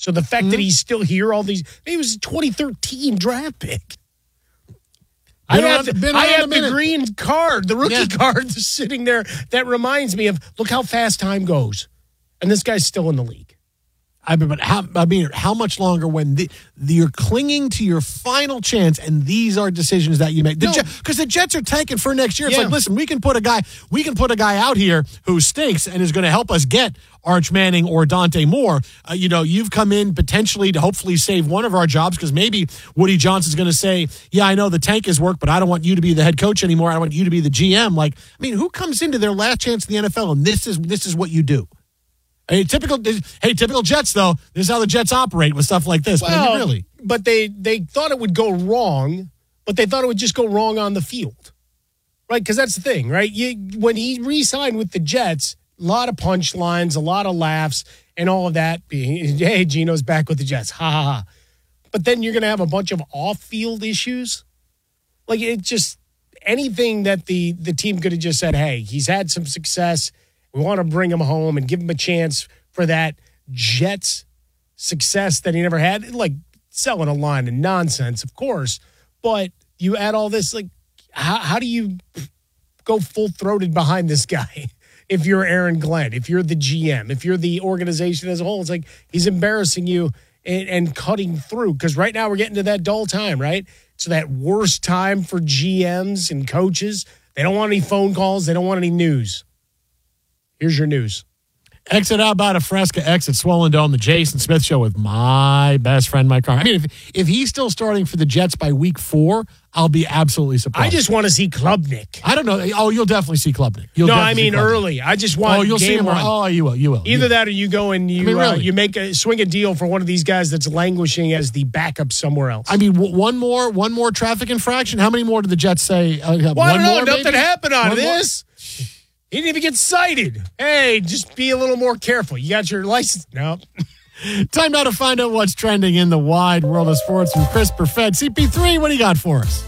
So the fact that he's still here, he was a 2013 draft pick. I have the green card, the rookie card sitting there that reminds me of, look how fast time goes. And this guy's still in the league. How much longer when you're clinging to your final chance and these are decisions that you make? Because the Jets are tanking for next year. It's like, listen, we can put a guy out here who stinks and is going to help us get Arch Manning or Dante Moore. You've come in potentially to hopefully save one of our jobs because maybe Woody Johnson's going to say, yeah, I know the tank is work, but I don't want you to be the head coach anymore. I want you to be the GM. Who comes into their last chance in the NFL and this is what you do? Typical Jets, though. This is how the Jets operate with stuff like this. But they thought it would go wrong, but they thought it would just go wrong on the field. Right? Because that's the thing, right? When he re-signed with the Jets, a lot of punchlines, a lot of laughs, and all of that being, hey, Gino's back with the Jets. Ha, ha, ha. But then you're going to have a bunch of off-field issues. Anything that the team could have just said, hey, he's had some success. We want to bring him home and give him a chance for that Jets success that he never had. Like selling a line of nonsense, of course. But you add all this, how do you go full-throated behind this guy if you're Aaron Glenn, if you're the GM, if you're the organization as a whole? It's like he's embarrassing you and cutting through. Because right now we're getting to that dull time, right? So that worst time for GMs and coaches. They don't want any phone calls. They don't want any news. Here's your news. Exit out about a Fresca, exit Swollen Dome, the Jason Smith Show with my best friend, Mike Carr. If he's still starting for the Jets by week 4, I'll be absolutely surprised. I just want to see Klubnik. I don't know. Oh, you'll definitely see Klubnik. Early. I just want you'll see him. Oh, you will. Either that or you go and you swing a deal for one of these guys that's languishing as the backup somewhere else. One more traffic infraction. How many more did the Jets say? I don't know. Nothing happened on this. He didn't even get cited. Hey, just be a little more careful. You got your license? No. Time now to find out what's trending in the wide world of sports from Chris Perfett. CP3, what do you got for us?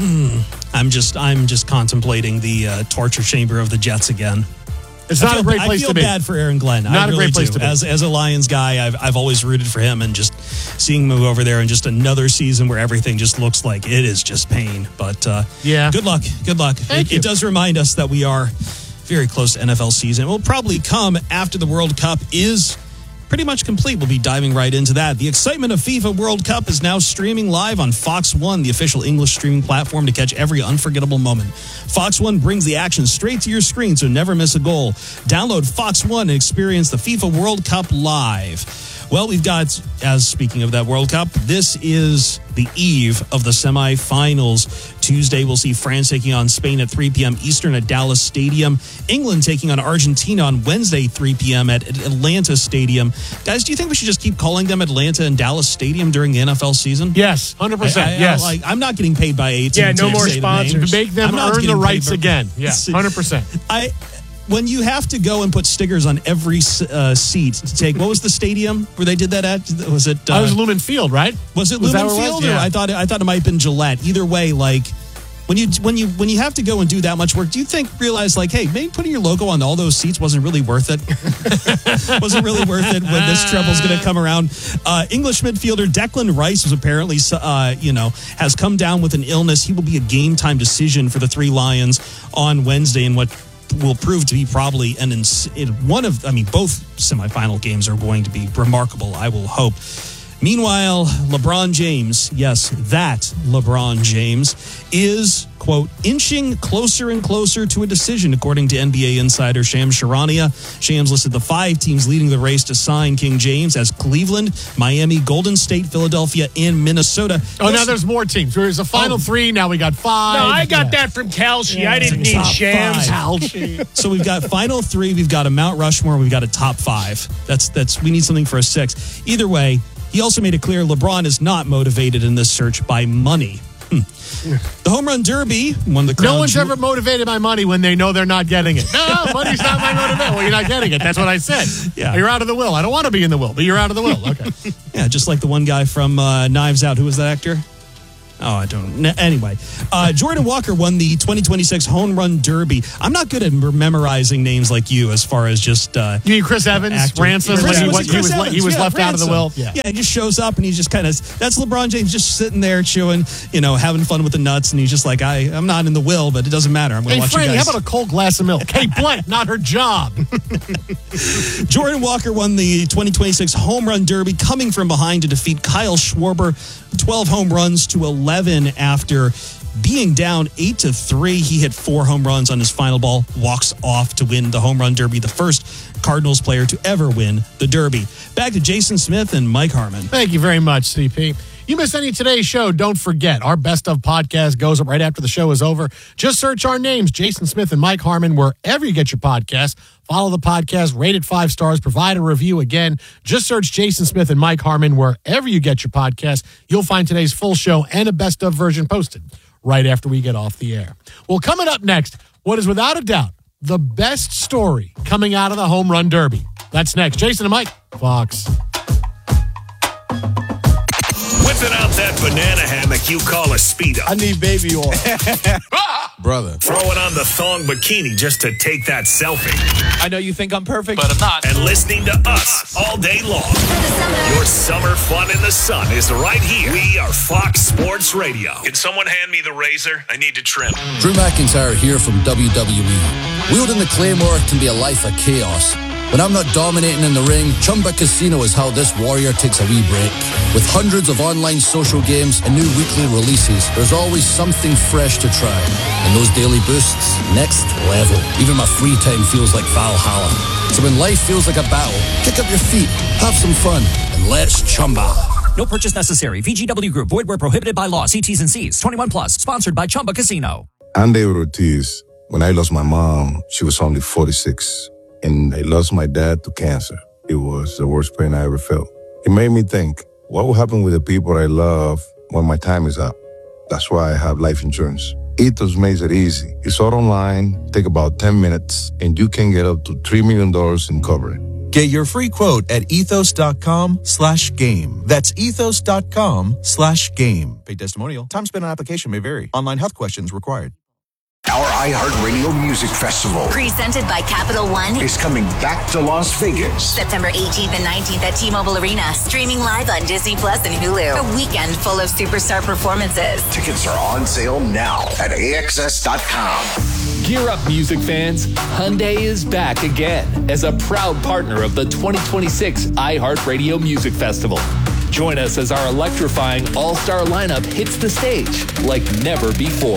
I'm just contemplating the torture chamber of the Jets again. It's not a great place to be. I feel bad for Aaron Glenn. Not a great place to be. As a Lions guy, I've always rooted for him, and just seeing him move over there and just another season where everything just looks like it is just pain. But good luck. Thank you. It does remind us that we are very close to NFL season. It will probably come after the World Cup is pretty much complete. We'll be diving right into that. The excitement of FIFA World Cup is now streaming live on Fox One, the official English streaming platform to catch every unforgettable moment. Fox One brings the action straight to your screen, so never miss a goal. Download Fox One and experience the FIFA World Cup live. Well, we've got, speaking of that World Cup, this is the eve of the semifinals. Tuesday, we'll see France taking on Spain at 3 p.m. Eastern at Dallas Stadium. England taking on Argentina on Wednesday, 3 p.m. at Atlanta Stadium. Guys, do you think we should just keep calling them Atlanta and Dallas Stadium during the NFL season? Yes, 100%. Yes. I'm not getting paid by AT&T. Yeah, no more sponsors. Make them earn the rights again. Yeah, 100%. When you have to go and put stickers on every seat to take, what was the stadium where they did that at? Was it? It was Lumen Field, right? Was it Lumen Field? Yeah. Or I thought it might have been Gillette. Either way, when you have to go and do that much work, do you realize hey, maybe putting your logo on all those seats wasn't really worth it? Wasn't really worth it when this trouble's going to come around. English midfielder Declan Rice was apparently, has come down with an illness. He will be a game time decision for the Three Lions on Wednesday in what will prove to be probably both semifinal games are going to be remarkable, I will hope. Meanwhile, LeBron James, yes, that LeBron James, is, quote, inching closer and closer to a decision, according to NBA insider Shams Charania. Shams listed the 5 teams leading the race to sign King James as Cleveland, Miami, Golden State, Philadelphia, and Minnesota. Now there's more teams. There's a final 3. Now we got 5. No, I got that from Kalshi. I didn't need Shams. So we've got final 3. We've got a Mount Rushmore. We've got a top 5. That's we need something for a 6. Either way, he also made it clear LeBron is not motivated in this search by money. The Home Run Derby won the crown. No one's ever motivated by money when they know they're not getting it. No, money's not my motivation. Well, you're not getting it. That's what I said. Yeah. You're out of the will. I don't want to be in the will, but you're out of the will. Okay. Yeah, just like the one guy from Knives Out. Who was that actor? Oh, I don't. Anyway, Jordan Walker won the 2026 Home Run Derby. I'm not good at memorizing names like you as far as just... you mean Chris Evans? Ransom? He was left out of the will? Yeah, he just shows up and he's just kind of... That's LeBron James just sitting there chewing, having fun with the nuts. And he's just like, I'm not in the will, but it doesn't matter. I'm going to watch Franny, you guys. How about a cold glass of milk? Hey, blank, not her job. Jordan Walker won the 2026 Home Run Derby, coming from behind to defeat Kyle Schwarber, 12 home runs to 11 after being down 8-3. He hit 4 home runs on his final ball, walks off to win the Home Run Derby, the first Cardinals player to ever win the Derby. Back to Jason Smith and Mike Harmon. Thank you very much, CP. You missed any of today's show, don't forget, our Best of podcast goes up right after the show is over. Just search our names, Jason Smith and Mike Harmon, wherever you get your podcasts. Follow the podcast, rate it 5 stars, provide a review. Again, just search Jason Smith and Mike Harmon wherever you get your podcast. You'll find today's full show and a Best of version posted right after we get off the air. Well, coming up next, what is without a doubt the best story coming out of the Home Run Derby. That's next. Jason and Mike, Fox. Whipping out that banana hammock you call a Speedo. I need baby oil. Brother. Throwing on the thong bikini just to take that selfie. I know you think I'm perfect, but I'm not. And listening to us all day long. Your summer fun in the sun is right here. We are Fox Sports Radio. Can someone hand me the razor? I need to trim. Drew McIntyre here from WWE. Wielding the Claymore can be a life of chaos. When I'm not dominating in the ring, Chumba Casino is how this warrior takes a wee break. With hundreds of online social games and new weekly releases, there's always something fresh to try. And those daily boosts, next level. Even my free time feels like Valhalla. So when life feels like a battle, kick up your feet, have some fun, and let's Chumba. No purchase necessary. VGW Group. Void where prohibited by law. See T's and C's. 21 plus. Sponsored by Chumba Casino. I'm David Ortiz. When I lost my mom, she was only 46. And I lost my dad to cancer. It was the worst pain I ever felt. It made me think, what will happen with the people I love when my time is up? That's why I have life insurance. Ethos makes it easy. It's all online, take about 10 minutes, and you can get up to $3 million in coverage. Get your free quote at ethos.com/game. That's ethos.com/game. Paid testimonial. Time spent on application may vary. Online health questions required. Our iHeartRadio Music Festival, presented by Capital One, is coming back to Las Vegas. September 18th and 19th at T-Mobile Arena. Streaming live on Disney Plus and Hulu. A weekend full of superstar performances. Tickets are on sale now at AXS.com. Gear up, music fans. Hyundai is back again as a proud partner of the 2026 iHeartRadio Music Festival. Join us as our electrifying all-star lineup hits the stage like never before.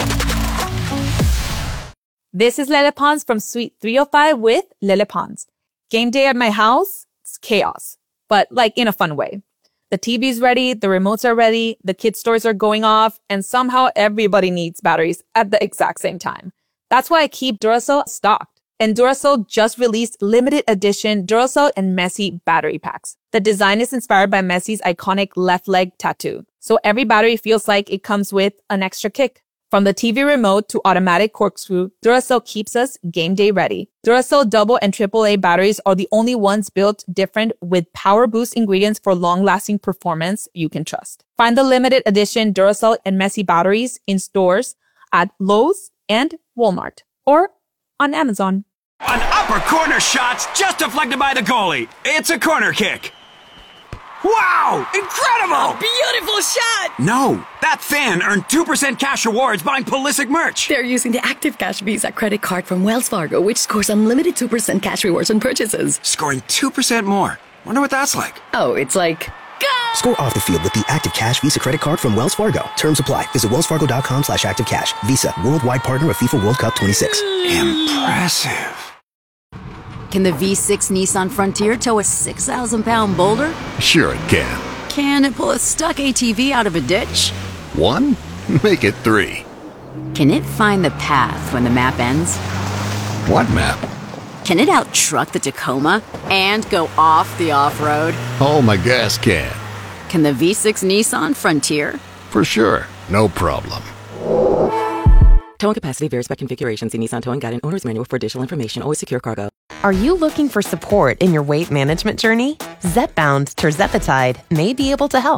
This is Lele Pons from Suite 305 with Lele Pons. Game day at my house, it's chaos, but like in a fun way. The TV's ready, the remotes are ready, the kids' toys are going off, and somehow everybody needs batteries at the exact same time. That's why I keep Duracell stocked. And Duracell just released limited edition Duracell and Messi battery packs. The design is inspired by Messi's iconic left leg tattoo. So every battery feels like it comes with an extra kick. From the TV remote to automatic corkscrew, Duracell keeps us game day ready. Duracell double and AAA batteries are the only ones built different with power boost ingredients for long-lasting performance you can trust. Find the limited edition Duracell and Messi batteries in stores at Lowe's and Walmart or on Amazon. An upper corner shot just deflected by the goalie. It's a corner kick. Wow! Incredible! A beautiful shot! No, that fan earned 2% cash rewards buying Pulisic merch. They're using the Active Cash Visa credit card from Wells Fargo, which scores unlimited 2% cash rewards on purchases. Scoring 2% more. Wonder what that's like. Oh, it's like... Go! Score off the field with the Active Cash Visa credit card from Wells Fargo. Terms apply. Visit wellsfargo.com/activecash. Visa, worldwide partner of FIFA World Cup 26. Impressive. Can the V6 Nissan Frontier tow a 6,000-pound boulder? Sure it can. Can it pull a stuck ATV out of a ditch? 1? Make it 3. Can it find the path when the map ends? What map? Can it out-truck the Tacoma and go off the off-road? Oh, my gas can. Can the V6 Nissan Frontier? For sure. No problem. Towing capacity varies by configuration. See Nissan Towing Guide and Owner's Manual for additional information. Always secure cargo. Are you looking for support in your weight management journey? Zepbound Tirzepatide may be able to help.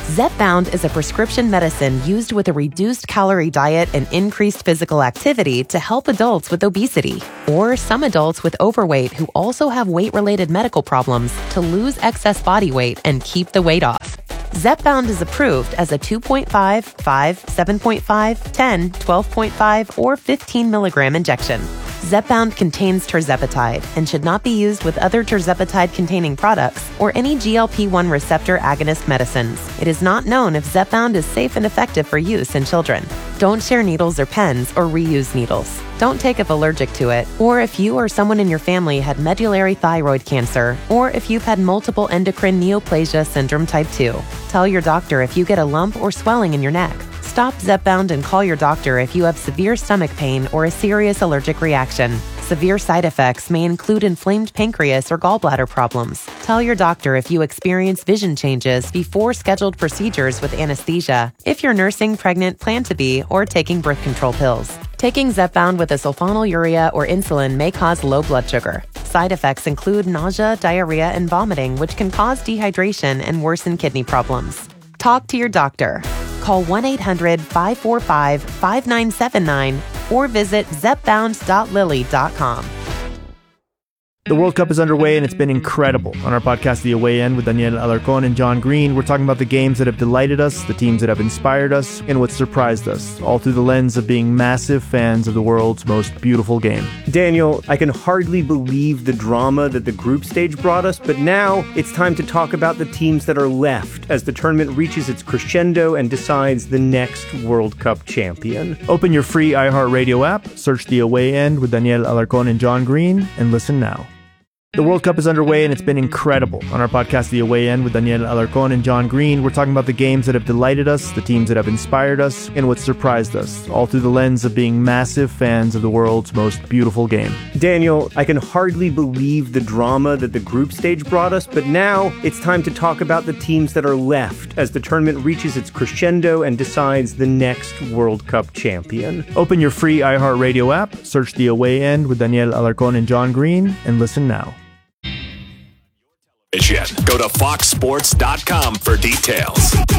Zepbound is a prescription medicine used with a reduced calorie diet and increased physical activity to help adults with obesity, or some adults with overweight who also have weight-related medical problems to lose excess body weight and keep the weight off. Zepbound is approved as a 2.5, 5, 7.5, 10, 12.5, or 15 milligram injection. Zepbound contains tirzepatide and should not be used with other tirzepatide-containing products or any GLP-1 receptor agonist medicines. It is not known if Zepbound is safe and effective for use in children. Don't share needles or pens or reuse needles. Don't take if allergic to it, or if you or someone in your family had medullary thyroid cancer, or if you've had multiple endocrine neoplasia syndrome type 2. Tell your doctor if you get a lump or swelling in your neck. Stop Zepbound and call your doctor if you have severe stomach pain or a serious allergic reaction. Severe side effects may include inflamed pancreas or gallbladder problems. Tell your doctor if you experience vision changes before scheduled procedures with anesthesia, if you're nursing, pregnant, plan to be, or taking birth control pills. Taking Zepbound with a sulfonylurea or insulin may cause low blood sugar. Side effects include nausea, diarrhea, and vomiting, which can cause dehydration and worsen kidney problems. Talk to your doctor. Call 1-800-545-5979 or visit zepbound.lilly.com. The World Cup is underway and it's been incredible. On our podcast, The Away End, with Daniel Alarcón and John Green, we're talking about the games that have delighted us, the teams that have inspired us, and what surprised us, all through the lens of being massive fans of the world's most beautiful game. Daniel, I can hardly believe the drama that the group stage brought us, but now it's time to talk about the teams that are left as the tournament reaches its crescendo and decides the next World Cup champion. Open your free iHeartRadio app, search The Away End with Daniel Alarcón and John Green, and listen now. The World Cup is underway and it's been incredible. On our podcast, The Away End, with Daniel Alarcón and John Green, we're talking about the games that have delighted us, the teams that have inspired us, and what surprised us, all through the lens of being massive fans of the world's most beautiful game. Daniel, I can hardly believe the drama that the group stage brought us, but now it's time to talk about the teams that are left as the tournament reaches its crescendo and decides the next World Cup champion. Open your free iHeartRadio app, search The Away End with Daniel Alarcón and John Green, and listen now. Go to foxsports.com for details.